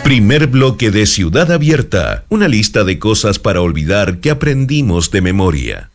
Primer bloque de Ciudad Abierta, una lista de cosas para olvidar que aprendimos de memoria.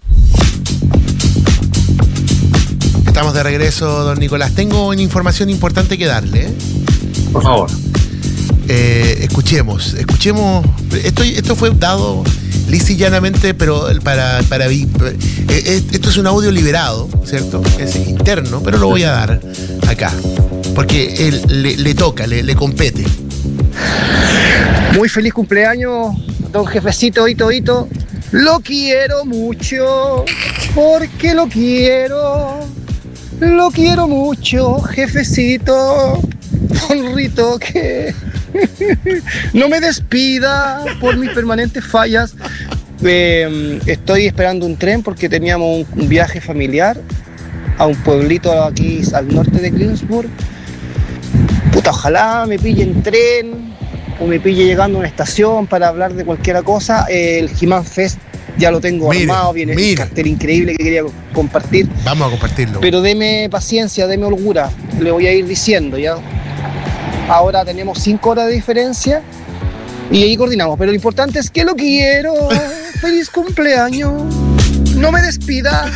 Estamos de regreso, don Nicolás. Tengo una información importante que darle. Por favor. Escuchemos. Esto fue dado lisa y llanamente, pero esto es un audio liberado, ¿cierto? Es interno, pero lo voy a dar acá, porque él le toca, le compete. Muy feliz cumpleaños, don jefecito Hito. Lo quiero mucho, porque lo quiero mucho, jefecito. Don Rito, que no me despida por mis permanentes fallas. Estoy esperando un tren porque teníamos un viaje familiar a un pueblito aquí al norte de Greensburg. Puta, ojalá me pille en tren o me pille llegando a una estación para hablar de cualquier cosa. El He-Man Fest ya lo tengo armado, viene un cartel increíble que quería compartir. Vamos a compartirlo. Pero deme paciencia, deme holgura, le voy a ir diciendo ya. Ahora tenemos 5 horas de diferencia y ahí coordinamos, pero lo importante es que lo quiero. ¡Feliz cumpleaños! ¡No me despida!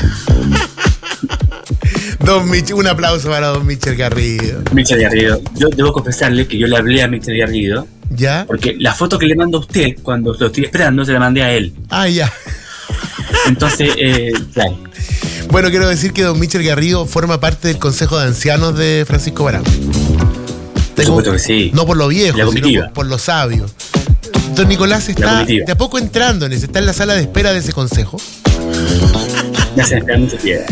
Don Michel, un aplauso para don Michel Garrido. Michel Garrido, yo debo confesarle que yo le hablé a Michel Garrido. ¿Ya? Porque la foto que le mando a usted cuando lo estoy esperando se la mandé a él. Ah, ya. Entonces, claro. Bueno, quiero decir que don Michel Garrido forma parte del Consejo de Ancianos de Francisco Barán. Por supuesto que sí. No por lo viejo, sino por lo sabio. Don Nicolás está de a poco entrando en ese, está en la sala de espera de ese consejo. Ya se espera mucho tiempo.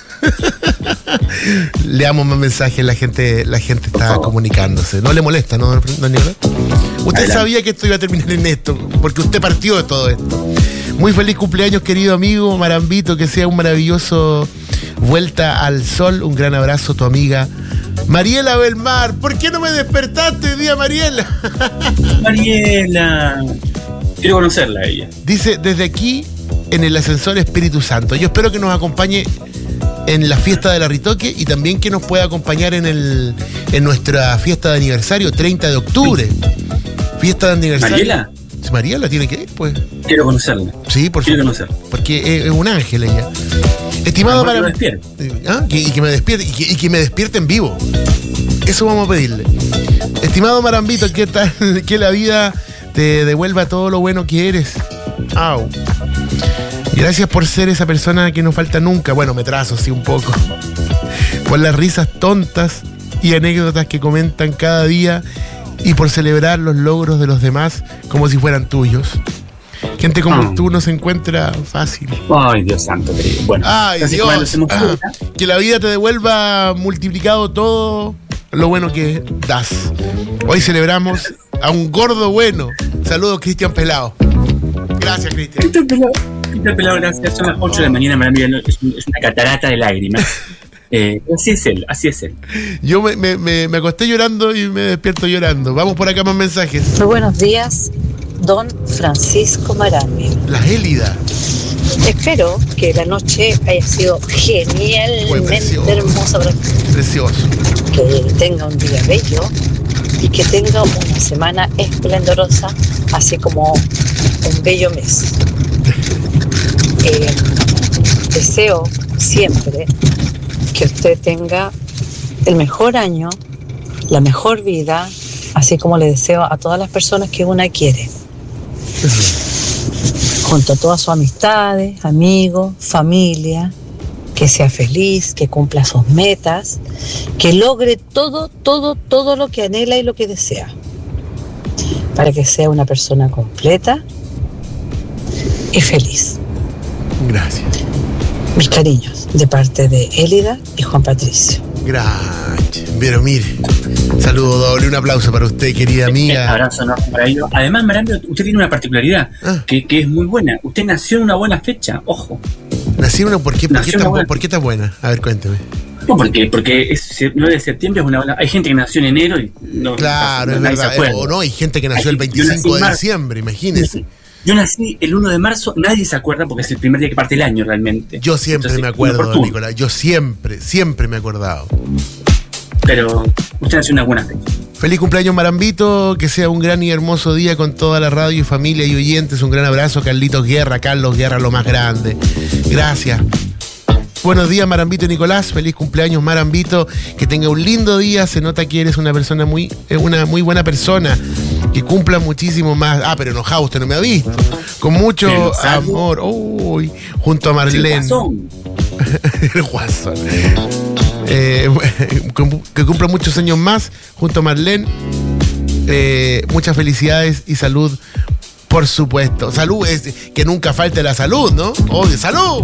Leamos más mensajes, la gente está comunicándose. No le molesta, ¿no, don Nicolás? Usted Adelante. Sabía que esto iba a terminar en esto, porque usted partió de todo esto. Muy feliz cumpleaños, querido amigo Marambito, que sea un maravilloso vuelta al sol. Un gran abrazo, tu amiga Mariela Belmar. ¿Por qué no me despertaste hoy día, Mariela? Mariela, quiero conocerla a ella. Dice, desde aquí en el ascensor Espíritu Santo. Yo espero que nos acompañe en la fiesta de la Ritoque y también que nos pueda acompañar en nuestra fiesta de aniversario, 30 de octubre. Fiesta de aniversario. ¿Mariela? Mariela tiene que ir, pues. Quiero conocerla. Sí, por supuesto. Porque es un ángel ella. Estimado para. Y que me despierte. Y que me despierte en vivo. Eso vamos a pedirle. Estimado Marambito, ¿qué tal? Que la vida te devuelva todo lo bueno que eres. Au. Gracias por ser esa persona que no falta nunca. Bueno, me trazo, sí, un poco. Por las risas tontas y anécdotas que comentan cada día y por celebrar los logros de los demás como si fueran tuyos. Gente como tú no se encuentra fácil. Ay, Dios santo, querido. Bueno, ay, Dios. Que la vida te devuelva multiplicado todo lo bueno que das. Hoy celebramos a un gordo bueno. Saludos, Cristian Pelao. Gracias, Cristian. Cristian Pelao, gracias. Son las 8 de la mañana, Maravilla, es una catarata de lágrimas. Así es él. Yo me acosté llorando y me despierto llorando. Vamos por acá más mensajes. Muy buenos días, don Francisco Marambio. La Gélida. Espero que la noche haya sido genialmente hermosa. Precioso. Que tenga un día bello y que tenga una semana esplendorosa, así como un bello mes. Deseo siempre que usted tenga el mejor año, la mejor vida, así como le deseo a todas las personas que una quiere. Junto a todas sus amistades, amigos, familia, que sea feliz, que cumpla sus metas, que logre todo lo que anhela y lo que desea, para que sea una persona completa y feliz. Gracias. Mis cariños, de parte de Élida y Juan Patricio. Gracias. Pero mire, saludo doble, un aplauso para usted, querida amiga. Un abrazo enorme para ellos. Además, Marambio, usted tiene una particularidad que es muy buena. Usted nació en una buena fecha, ojo. ¿Nació en una? ¿Por qué está buena? A ver, cuénteme. No, porque es 9 de septiembre es una buena. Hay gente que nació en enero y no. Claro, es verdad. O no, hay gente que nació el 25 de diciembre, imagínese. Yo nací el 1 de marzo, nadie se acuerda porque es el primer día que parte el año realmente. Yo siempre me acuerdo, Nicolás. Yo siempre me he acordado. Pero usted nació en una buena fecha. Feliz cumpleaños, Marambito, que sea un gran y hermoso día con toda la radio y familia y oyentes. Un gran abrazo, Carlos Guerra, lo más grande. Gracias. Buenos días, Marambito y Nicolás. Feliz cumpleaños, Marambito. Que tenga un lindo día. Se nota que eres una persona una muy buena persona. Que cumpla muchísimo más. Ah, pero enojado, usted no me ha visto. Con mucho amor. Uy, junto a Marlene. El Guasón. Que cumpla muchos años más junto a Marlene. Muchas felicidades y salud, por supuesto. Salud, que nunca falte la salud, ¿no? ¡Oye, salud!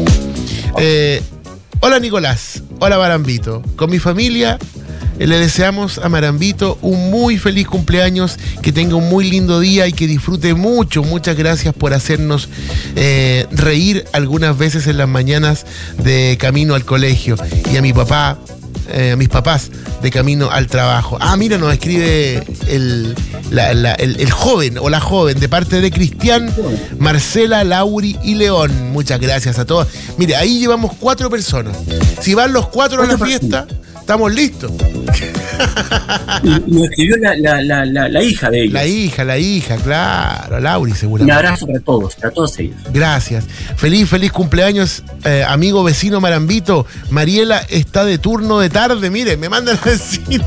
Hola, Nicolás. Hola, Marambito. Con mi familia le deseamos a Marambito un muy feliz cumpleaños, que tenga un muy lindo día y que disfrute mucho. Muchas gracias por hacernos reír algunas veces en las mañanas de camino al colegio. Y a mi papá, a mis papás de camino al trabajo. Ah, mira, nos escribe el joven o la joven de parte de Cristian, Marcela, Lauri y León. Muchas gracias a todos. Mire, ahí llevamos 4 personas. Si van los 4 a la fiesta, estamos listos. Me escribió la hija de ellos. La hija, claro, Lauri seguramente. Un abrazo para todos ellos. Gracias. Feliz cumpleaños, amigo vecino Marambito. Mariela está de turno de tarde, mire, me mandan a decir.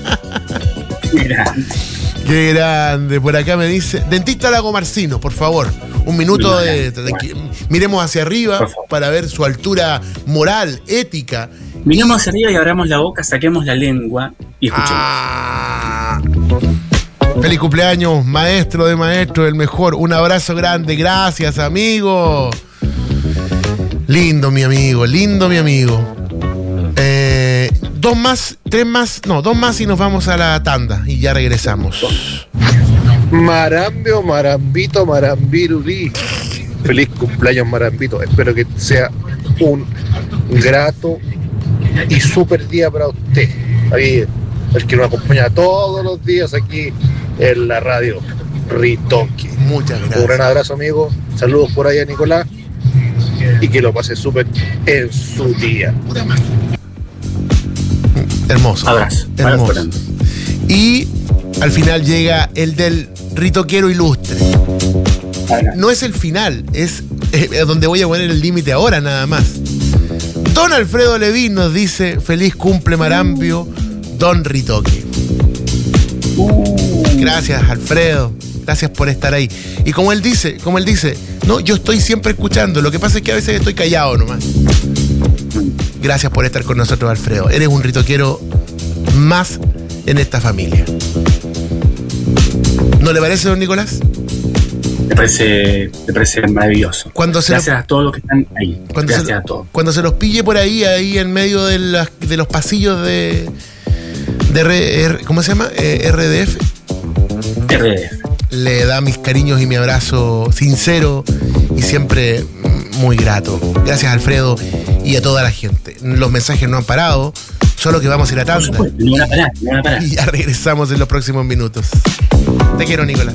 Qué grande. Por acá me dice, dentista Lago Marcino, por favor. Un minuto miremos hacia arriba para ver su altura moral, ética. Miremos hacia arriba y abramos la boca, saquemos la lengua y escuchemos. Feliz cumpleaños, maestro de maestros, el mejor. Un abrazo grande, gracias, amigo. Lindo, mi amigo. 2 más, 3 más, no, 2 más y nos vamos a la tanda y ya regresamos. Marambio, Marambito, Marambirulí. Feliz cumpleaños, Marambito. Espero que sea un grato y súper día para usted. Ahí, el que nos acompaña todos los días aquí en la radio Ritoque. Muchas gracias. Un gran abrazo, amigo. Saludos por ahí a Nicolás y que lo pase súper en su día. Hermoso. Abrazo. Hermoso. Y al final llega el del ritoquero ilustre. No es el final, es donde voy a poner el límite ahora nada más. Don Alfredo Levín nos dice: feliz cumple, Marambio, Don Ritoque. Gracias, Alfredo. Gracias por estar ahí. Y como él dice, no, yo estoy siempre escuchando. Lo que pasa es que a veces estoy callado nomás. Gracias por estar con nosotros, Alfredo. Eres un ritoquero más en esta familia. ¿No le parece, don Nicolás? Me parece maravilloso. Gracias a todos los que están ahí. Gracias a todos. Cuando se los pille por ahí en medio de los pasillos de ¿cómo se llama? RDF. Le da mis cariños y mi abrazo sincero y siempre muy grato. Gracias, Alfredo, y a toda la gente. Los mensajes no han parado, solo que vamos a ir a tanda. No van a parar. Y ya regresamos en los próximos minutos. Te quiero, Nicolás.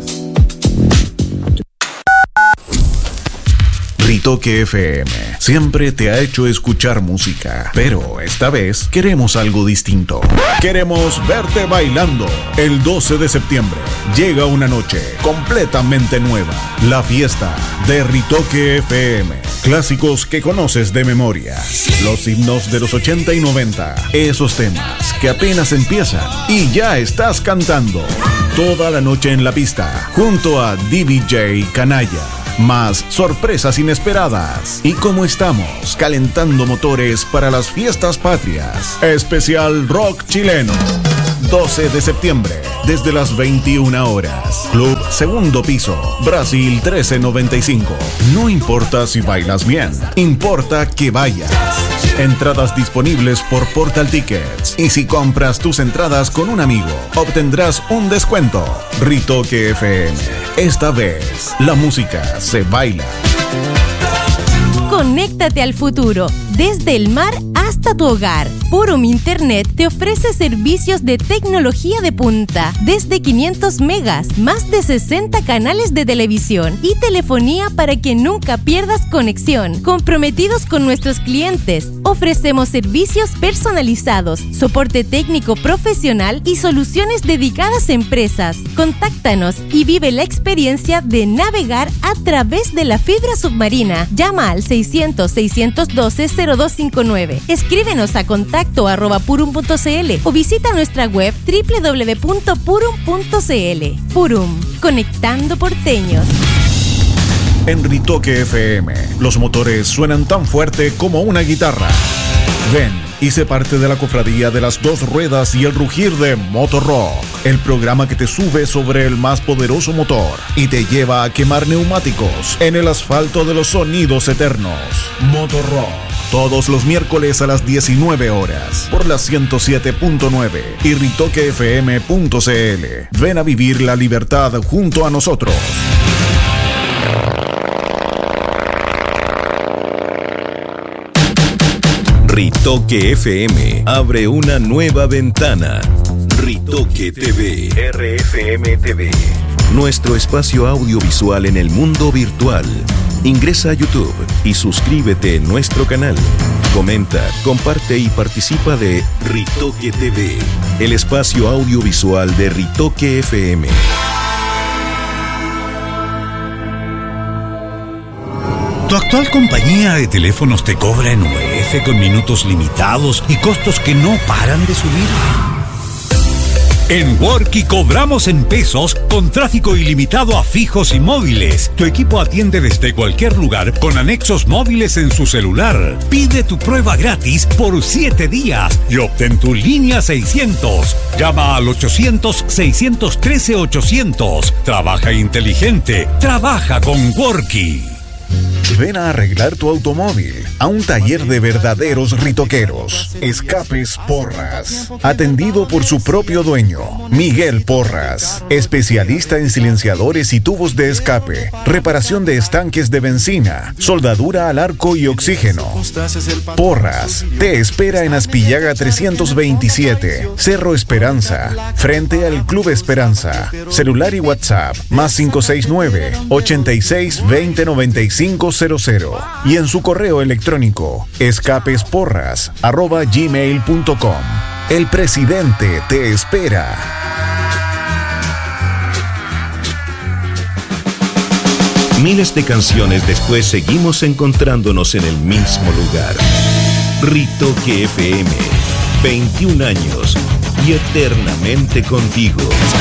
Ritoque FM siempre te ha hecho escuchar música, pero esta vez queremos algo distinto. Queremos verte bailando. El 12 de septiembre llega una noche completamente nueva, la fiesta de Ritoque FM. Clásicos que conoces de memoria, los himnos de los 80 y 90, esos temas que apenas empiezan y ya estás cantando. Toda la noche en la pista, junto a DJ Canalla. Más sorpresas inesperadas. Y como estamos calentando motores para las fiestas patrias, especial rock chileno. 12 de septiembre, desde las 21 horas. Club Segundo Piso, Brasil 1395. No importa si bailas bien, importa que vayas. Entradas disponibles por Portal Tickets. Y si compras tus entradas con un amigo, obtendrás un descuento. Ritoque FM. Esta vez, la música se baila. Conéctate al futuro, desde el mar hasta tu hogar. Purum Internet te ofrece servicios de tecnología de punta, desde 500 megas, más de 60 canales de televisión y telefonía para que nunca pierdas conexión. Comprometidos con nuestros clientes, Ofrecemos servicios personalizados, soporte técnico profesional y soluciones dedicadas a empresas. Contáctanos y vive la experiencia de navegar a través de la fibra submarina. Llama al 600-612-0259. Escríbenos a contacto@purum.cl o visita nuestra web www.purum.cl. Purum, conectando porteños. En Ritoque FM, los motores suenan tan fuerte como una guitarra. Ven y sé parte de la cofradía de las dos ruedas y el rugir de Motorrock, el programa que te sube sobre el más poderoso motor y te lleva a quemar neumáticos en el asfalto de los sonidos eternos. Motorrock, todos los miércoles a las 19 horas por la 107.9 y ritoquefm.cl. Ven a vivir la libertad junto a nosotros. Ritoque FM abre una nueva ventana. Ritoque TV, RFM TV. Nuestro espacio audiovisual en el mundo virtual. Ingresa a YouTube y suscríbete en nuestro canal. Comenta, comparte y participa de Ritoque TV, el espacio audiovisual de Ritoque FM. ¿Tu actual compañía de teléfonos te cobra en UF con minutos limitados y costos que no paran de subir? En Worky cobramos en pesos con tráfico ilimitado a fijos y móviles. Tu equipo atiende desde cualquier lugar con anexos móviles en su celular. Pide tu prueba gratis por 7 días y obtén tu línea 600. Llama al 800-613-800. Trabaja inteligente. Trabaja con Worky. Ven a arreglar tu automóvil a un taller de verdaderos ritoqueros. Escapes Porras. Atendido por su propio dueño, Miguel Porras. Especialista en silenciadores y tubos de escape, reparación de estanques de benzina, soldadura al arco y oxígeno. Porras te espera en Aspillaga 327, Cerro Esperanza, frente al Club Esperanza. Celular y WhatsApp más 569-8620-9500 y en su correo electrónico escapesporras@gmail.com. El presidente te espera. Miles de canciones después seguimos encontrándonos en el mismo lugar. Ritoque FM, 21 años y eternamente contigo.